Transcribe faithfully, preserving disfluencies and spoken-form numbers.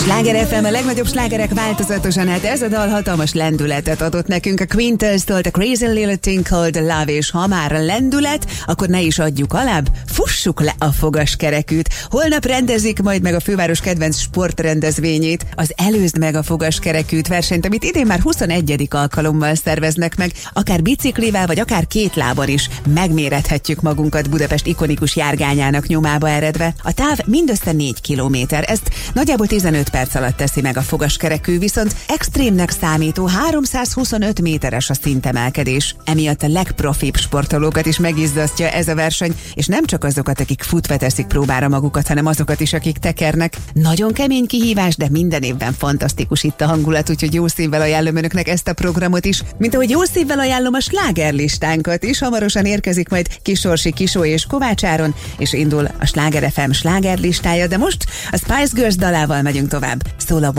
Sláger ef em, a legnagyobb slágerek változatosan, hát ez a dal hatalmas lendületet adott nekünk a Quinters-től, a Crazy Little Thing Called Love, és ha már lendület, akkor ne is adjuk alább, fussuk le a fogaskerekűt. Holnap rendezik majd meg a főváros kedvenc sportrendezvényét, az Előzd meg a fogaskerekűt versenyt, amit idén már huszonegyedik alkalommal szerveznek meg, akár biciklivel, vagy akár két lábon is megmérethetjük magunkat Budapest ikonikus járgányának nyomába eredve. A táv mindössze négy kilométer, ezt nagyjából tizenöt perc alatt teszi meg a fogaskerekű, viszont extrémnek számító háromszázhuszonöt méteres a szintemelkedés. Emiatt a legprofibb sportolókat is megizzasztja ez a verseny, és nem csak azokat, akik futva teszik próbára magukat, hanem azokat is, akik tekernek. Nagyon kemény kihívás, de minden évben fantasztikus itt a hangulat, úgyhogy jó szívvel ajánlom önöknek ezt a programot is, mint ahogy jó szívvel ajánlom a slágerlistánkat is. Hamarosan érkezik majd Kisorsi Kisó és Kovács Áron, és indul a Sláger ef em slágerlistája, de most a Spice Girls dalával megyünk tovább. Szól a